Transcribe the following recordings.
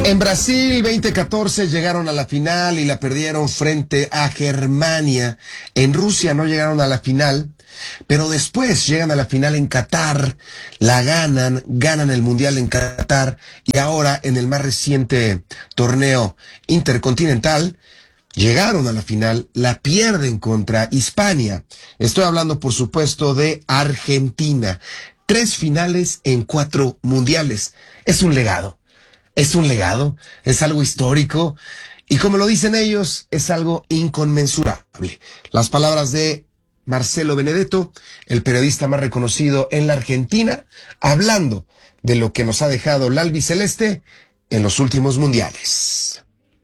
En Brasil 2014 llegaron a la final y la perdieron frente a Germania. En Rusia no llegaron a la final, pero después llegan a la final en Qatar, la ganan el Mundial en Qatar y ahora en el más reciente torneo intercontinental llegaron a la final, la pierden contra Hispania. Estoy hablando, por supuesto, de Argentina. 3 finales en 4 mundiales. Es un legado. Es un legado, es algo histórico y como lo dicen ellos, es algo inconmensurable. Las palabras de Marcelo Benedetto, el periodista más reconocido en la Argentina, hablando de lo que nos ha dejado la albiceleste en los últimos mundiales.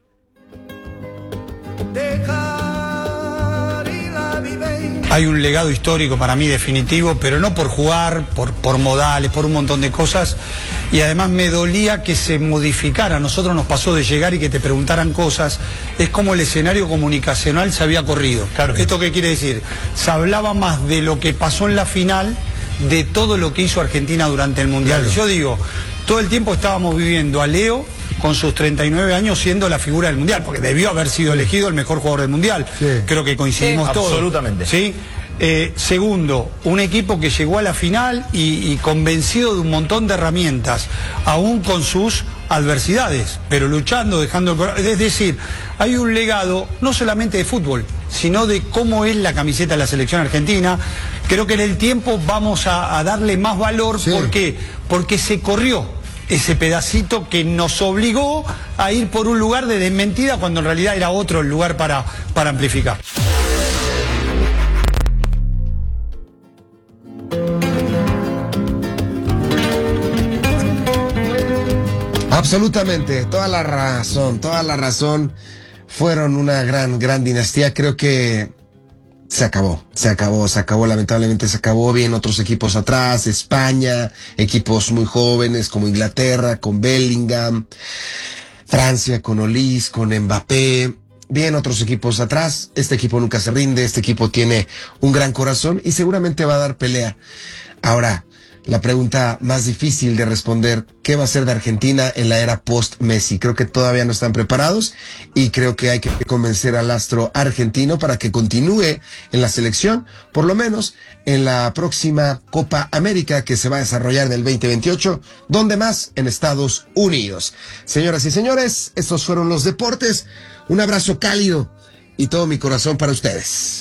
Hay un legado histórico para mí definitivo, pero no por jugar, por modales, por un montón de cosas. Y además me dolía que se modificara. A nosotros nos pasó de llegar y que te preguntaran cosas. Es como el escenario comunicacional se había corrido. Claro. ¿Esto qué quiere decir? Se hablaba más de lo que pasó en la final, de todo lo que hizo Argentina durante el Mundial. Claro. Yo digo, todo el tiempo estábamos viviendo a Leo con sus 39 años siendo la figura del Mundial, porque debió haber sido elegido el mejor jugador del Mundial. Sí. Creo que coincidimos todos. Absolutamente. ¿Sí? Segundo, un equipo que llegó a la final y convencido de un montón de herramientas, aún con sus adversidades, pero luchando, dejando el corazón. Es decir, hay un legado no solamente de fútbol, sino de cómo es la camiseta de la selección argentina. Creo que en el tiempo vamos a darle más valor. Sí. ¿Por qué? Porque se corrió ese pedacito que nos obligó a ir por un lugar de desmentida cuando en realidad era otro el lugar para amplificar. Absolutamente, toda la razón. Fueron una gran dinastía. Creo que se acabó, lamentablemente se acabó. Bien otros equipos atrás, España, equipos muy jóvenes como Inglaterra, con Bellingham, Francia con Olise, con Mbappé. Bien otros equipos atrás. Este equipo nunca se rinde, este equipo tiene un gran corazón y seguramente va a dar pelea. Ahora, la pregunta más difícil de responder, ¿qué va a ser de Argentina en la era post-Messi? Creo que todavía no están preparados y creo que hay que convencer al astro argentino para que continúe en la selección, por lo menos en la próxima Copa América que se va a desarrollar en el 2028, donde más en Estados Unidos. Señoras y señores, estos fueron los deportes. Un abrazo cálido y todo mi corazón para ustedes.